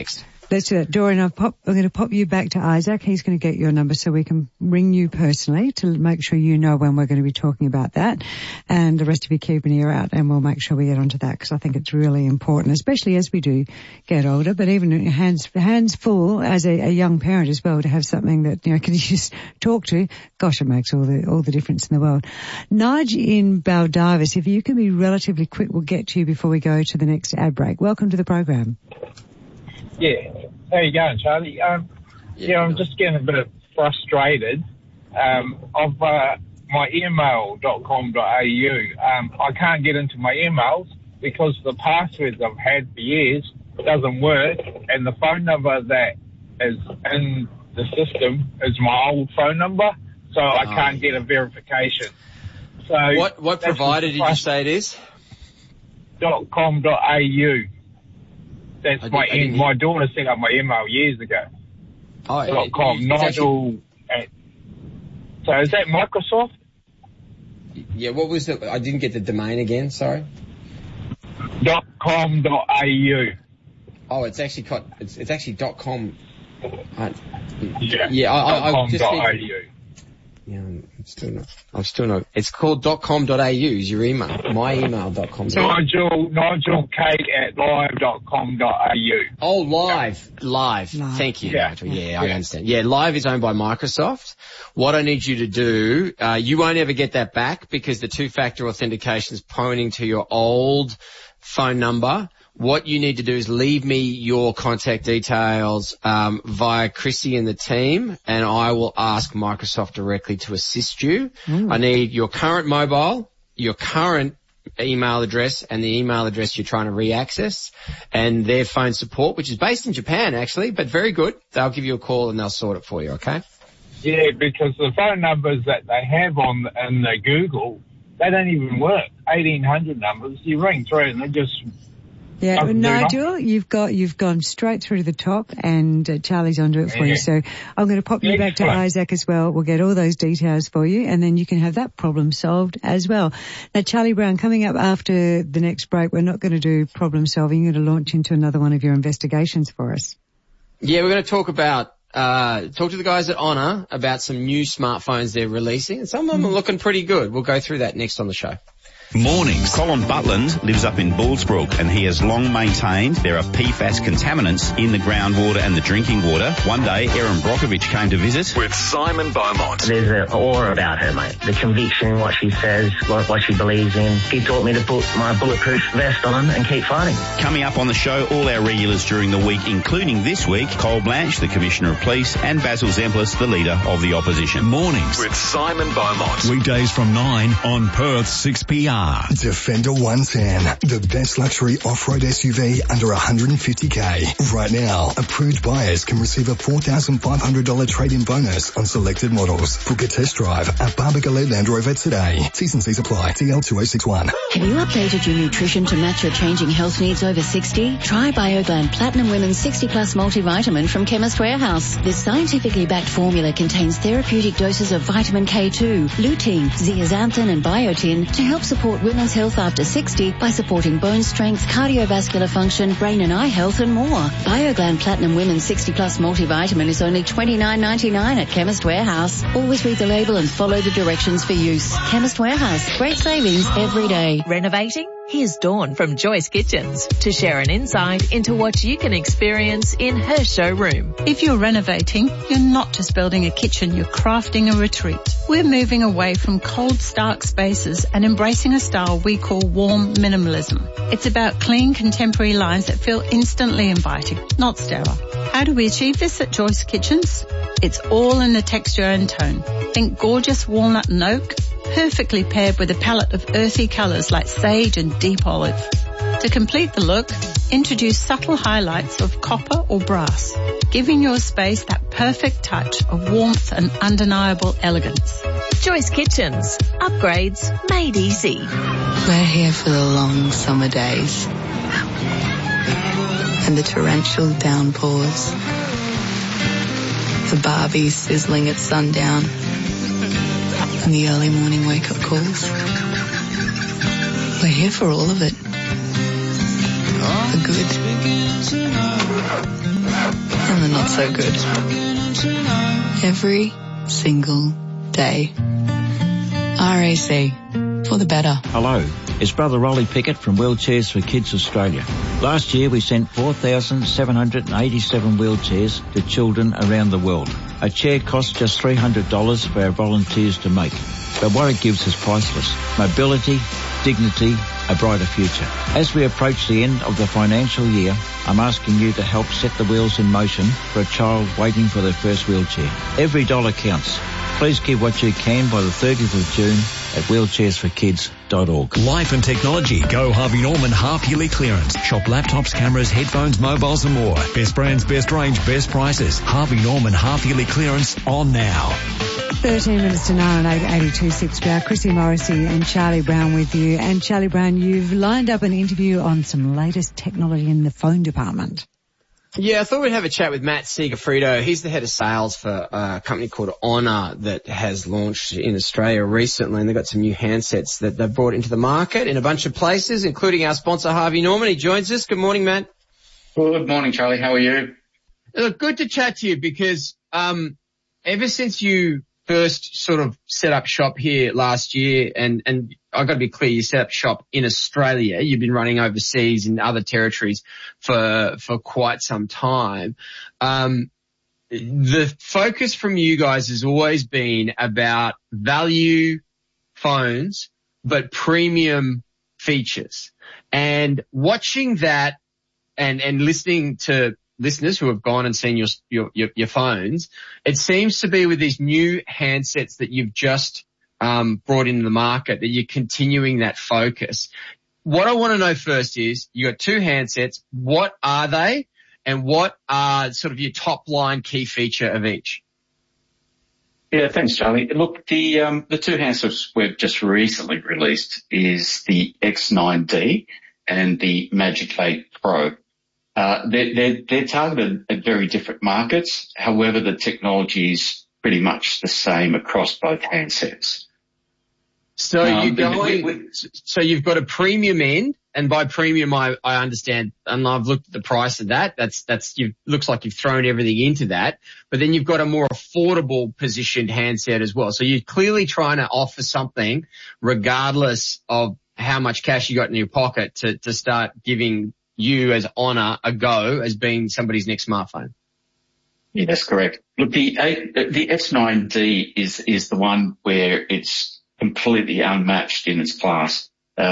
Let's do that. Dorian, I'm going to pop you back to Isaac. He's going to get your number so we can ring you personally to make sure you know when we're going to be talking about that. And the rest of you keep an ear out, and we'll make sure we get onto that, because I think it's really important, especially as we do get older, but even hands full as a young parent as well, to have something that, you know, can just talk to. Gosh, it makes all the difference in the world. Nige in Baldivis, if you can be relatively quick, we'll get to you before we go to the next ad break. Welcome to the program. Yeah. How you going, Charlie? I'm just getting a bit frustrated. Of my email.com.au, I can't get into my emails because the passwords I've had for years doesn't work, and the phone number that is in the system is my old phone number, so I can't get a verification. So what provider did you say it is? .com.au. That's my daughter set up my email years ago. .com. Nigel. So is that Microsoft? Yeah. What was it? I didn't get the domain again. Sorry. .com.au. Oh, it's actually .com. I'm still not. It's called .com.au is your email. My email.com. Nigel Kate at live.com.au. Oh, live. Thank you, Nigel. Yeah, I understand. Yeah, Live is owned by Microsoft. What I need you to do, you won't ever get that back because the two-factor authentication is pointing to your old phone number. What you need to do is leave me your contact details via Chrissy and the team, and I will ask Microsoft directly to assist you. I need your current mobile, your current email address, and the email address you're trying to re-access, and their phone support, which is based in Japan, actually, but very good. They'll give you a call and they'll sort it for you, okay? Yeah, because the phone numbers that they have in the Google, they don't even work. 1800 numbers, you ring through and they just... Yeah, Nigel, you've gone straight through to the top, and Charlie's onto it for you. So I'm going to pop you back to Isaac as well. We'll get all those details for you, and then you can have that problem solved as well. Now, Charlie Brown, coming up after the next break, we're not going to do problem solving. You're going to launch into another one of your investigations for us. Yeah, we're going to talk about talk to the guys at Honor about some new smartphones they're releasing, and some of them are looking pretty good. We'll go through that next on the show. Mornings. Colin Butland lives up in Bullsbrook, and he has long maintained there are PFAS contaminants in the groundwater and the drinking water. One day, Erin Brockovich came to visit with Simon Beaumont. There's an aura about her, mate. The conviction, what she says, what she believes in. He taught me to put my bulletproof vest on and keep fighting. Coming up on the show, all our regulars during the week, including this week, Cole Blanche, the Commissioner of Police, and Basil Zemplis, the Leader of the Opposition. Mornings with Simon Beaumont. Weekdays from 9 on Perth 6PR. Defender 110, the best luxury off-road SUV under $150K. Right now, approved buyers can receive a $4,500 trade-in bonus on selected models. Book a test drive at Barbagaloo Land Rover today. T's and C's apply. TL2061. Have you updated your nutrition to match your changing health needs over 60? Try BioGland Platinum Women's 60 Plus Multivitamin from Chemist Warehouse. This scientifically backed formula contains therapeutic doses of vitamin K2, lutein, zeaxanthin and biotin to help support women's health after 60 by supporting bone strength, cardiovascular function, brain and eye health and more. BioGland Platinum Women's 60 Plus Multivitamin is only $29.99 at Chemist Warehouse. Always read the label and follow the directions for use. Chemist Warehouse. Great savings every day. Renovating? Here's Dawn from Joyce Kitchens to share an insight into what you can experience in her showroom. If you're renovating, you're not just building a kitchen, you're crafting a retreat. We're moving away from cold, stark spaces and embracing a style we call warm minimalism. It's about clean, contemporary lines that feel instantly inviting, not sterile. How do we achieve this at Joyce Kitchens? It's all in the texture and tone. Think gorgeous walnut and oak, perfectly paired with a palette of earthy colours like sage and deep olive. To complete the look, introduce subtle highlights of copper or brass, giving your space that perfect touch of warmth and undeniable elegance. Joyce Kitchens. Upgrades made easy. We're here for the long summer days and the torrential downpours, the Barbies sizzling at sundown, and the early morning wake-up calls. We're here for all of it. The good so good. Every single day. RAC. For the better. Hello, it's Brother Rolly Pickett from Wheelchairs for Kids Australia. Last year we sent 4,787 wheelchairs to children around the world. A chair costs just $300 for our volunteers to make. But what it gives is priceless. Mobility, dignity, a brighter future. As we approach the end of the financial year, I'm asking you to help set the wheels in motion for a child waiting for their first wheelchair. Every dollar counts. Please give what you can by the 30th of June at wheelchairsforkids.org. Life and technology. Go Harvey Norman half-yearly clearance. Shop laptops, cameras, headphones, mobiles and more. Best brands, best range, best prices. Harvey Norman half-yearly clearance on now. 13 minutes to 9 on 882.6. Chrissy Morrissey and Charlie Brown with you. And Charlie Brown, you've lined up an interview on some latest technology in the phone department. Yeah, I thought we'd have a chat with Matt Segafredo. He's the head of sales for a company called Honor that has launched in Australia recently, and they've got some new handsets that they've brought into the market in a bunch of places, including our sponsor Harvey Norman. He joins us. Good morning, Matt. Good morning, Charlie. How are you? Look, good to chat to you because ever since you first sort of set up shop here last year, and I've got to be clear, you set up shop in Australia. You've been running overseas in other territories for quite some time. The focus from you guys has always been about value phones, but premium features. And watching that and listening to listeners who have gone and seen your phones, it seems to be with these new handsets that you've just brought into the market that you're continuing that focus. What I want to know first is, you got two handsets. What are they, and what are sort of your top line key feature of each? Yeah, thanks, Charlie. Look, the two handsets we've just recently released is the X9D and the Magic 8 Pro. They're targeted at very different markets. However, the technology is pretty much the same across both handsets. So so you've got a premium end, and by premium I understand, and I've looked at the price of that. Looks like you've thrown everything into that. But then you've got a more affordable positioned handset as well. So you're clearly trying to offer something regardless of how much cash you got in your pocket to start giving you as Honor a go as being somebody's next smartphone. Yeah, that's correct. Look, the X9D is the one where it's completely unmatched in its class.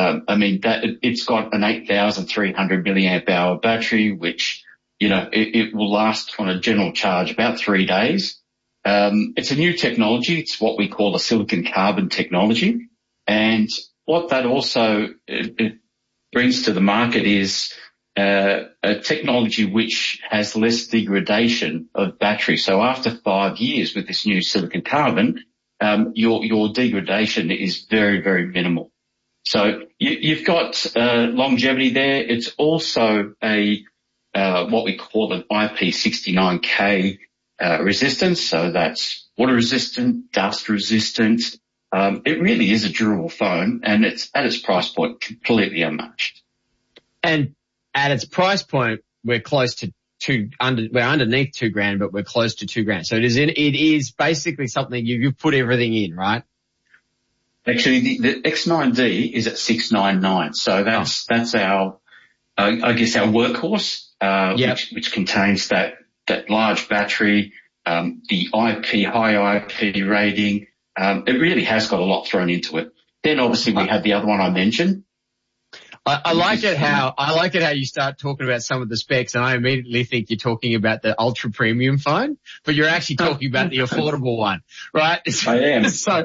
It's got an 8,300 milliamp hour battery, which, it will last on a general charge about 3 days. It's a new technology. It's what we call a silicon carbon technology. And what that also it brings to the market is a technology which has less degradation of battery. So after 5 years with this new silicon carbon, your degradation is very, very minimal. So you've got longevity there. It's also what we call an IP69K resistance. So that's water resistant, dust resistant. It really is a durable phone, and it's at its price point completely unmatched. And at its price point, we're close to we're underneath $2,000, but we're close to $2,000. So it is basically something you've put everything in, right? Actually, the X9D is at $699. So that's our, I guess our workhorse, which contains that large battery, the high IP rating. It really has got a lot thrown into it. Then obviously we have the other one I mentioned. I like it how you start talking about some of the specs, and I immediately think you're talking about the ultra premium phone, but you're actually talking about the affordable one, right? I am. So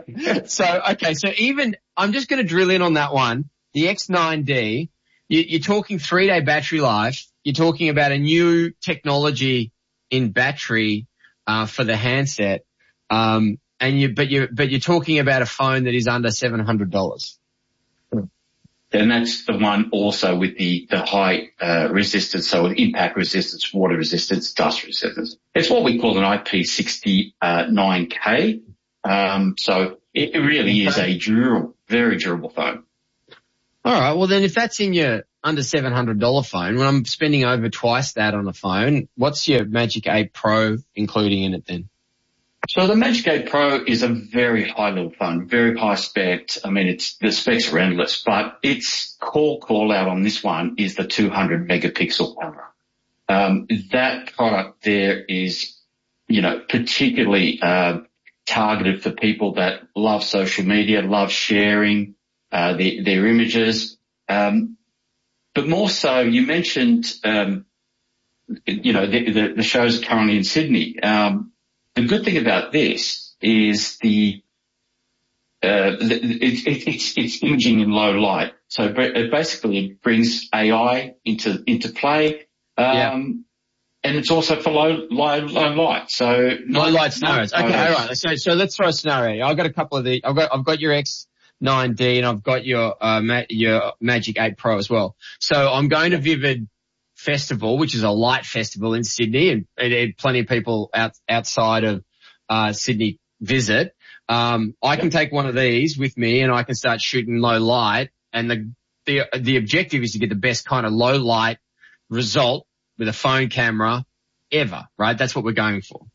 even, I'm just going to drill in on that one. The X9D, you're talking 3-day battery life. You're talking about a new technology in battery, for the handset. But you're talking about a phone that is under $700. And that's the one also with the high resistance, so with impact resistance, water resistance, dust resistance. It's what we call an IP69K. So it really is a very durable phone. All right. Well, then if that's in your under $700 phone, when I'm spending over twice that on a phone, what's your Magic 8 Pro including in it then? So the Magic 8 Pro is a very high level phone, very high spec. I mean, the specs are endless, but its core call out on this one is the 200 megapixel camera. That product there is, particularly, targeted for people that love social media, love sharing, their images. But more so, you mentioned, the shows are currently in Sydney. The good thing about this is it's imaging in low light. So it basically brings AI into play. And it's also for low light. So low light scenarios. Okay, all right. So let's throw a scenario. I've got a couple of I've got your X9D and I've got your Magic 8 Pro as well. So I'm going to Vivid Festival, which is a light festival in Sydney, and plenty of people outside of Sydney visit. I can take one of these with me and I can start shooting low light, and the objective is to get the best kind of low light result with a phone camera ever, right? That's what we're going for.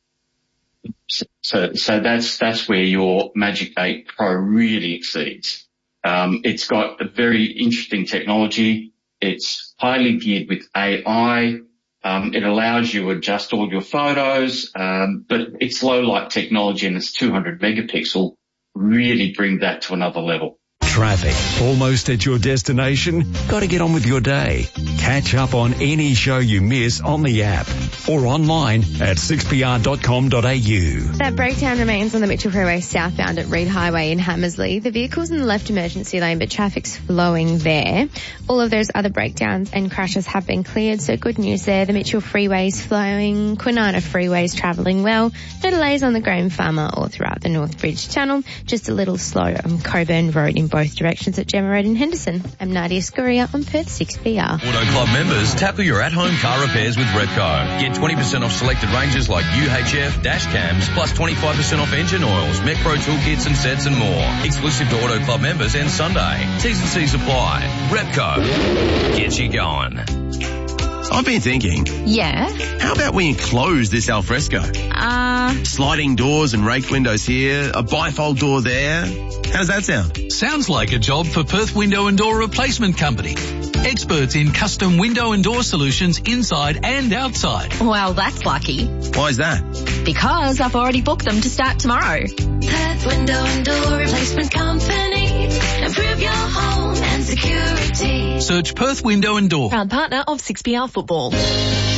So that's where your Magic 8 Pro really exceeds. It's got a very interesting technology. It's highly geared with AI. It allows you to adjust all your photos, but its low light technology and its 200 megapixel really bring that to another level. Traffic. Almost at your destination? Got to get on with your day. Catch up on any show you miss on the app or online at 6pr.com.au. That breakdown remains on the Mitchell Freeway southbound at Reed Highway in Hammersley. The vehicle's in the left emergency lane, but traffic's flowing there. All of those other breakdowns and crashes have been cleared, so good news there. The Mitchell Freeway's flowing. Kwinana Freeway's travelling well. No delays on the Graham Farmer or throughout the North Bridge Tunnel. Just a little slow on Coburn Road in both directions at Gemma Road in Henderson. I'm Nadia Scuria on Perth 6PR. Auto Club members, tackle your at-home car repairs with Repco. Get 20% off selected ranges like UHF, dash cams, plus 25% off engine oils, Metpro toolkits and sets and more. Exclusive to Auto Club members and Sunday. T's and C's apply. Repco. Get you going. I've been thinking. Yeah? How about we enclose this alfresco? Sliding doors and raked windows here, a bifold door there. How does that sound? Sounds like a job for Perth Window and Door Replacement Company. Experts in custom window and door solutions inside and outside. Well, that's lucky. Why is that? Because I've already booked them to start tomorrow. Perth Window and Door Replacement Company. Improve your home and security. Search Perth Window and Door. Proud partner of 6PR Football.